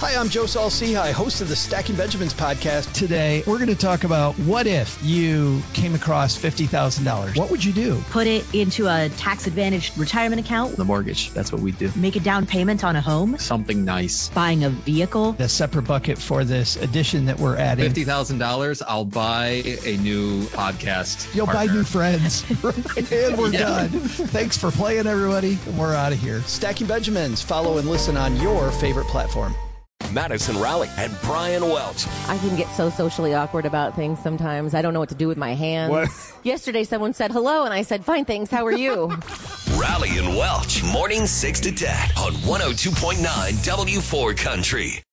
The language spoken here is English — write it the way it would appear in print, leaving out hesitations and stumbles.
Hi, I'm Joe Saul-Sehy, host of the Stacking Benjamins podcast. Today, we're going to talk about what if you came across $50,000? What would you do? Put it into a tax-advantaged retirement account. The mortgage, that's what we do. Make a down payment on a home. Something nice. Buying a vehicle. A separate bucket for this addition that we're adding. $50,000, I'll buy a new podcast You'll partner. buy new friends. And we're done. Thanks for playing, everybody. We're out of here. Stacking Benjamins. Follow and listen on your favorite platform. Madison Rowley and Brian Welch. I can get so socially awkward about things sometimes. I don't know what to do with my hands. What? Yesterday, someone said hello, and I said, fine, thanks. How are you? Rowley and Welch, morning 6 to 10 on 102.9 W4 Country.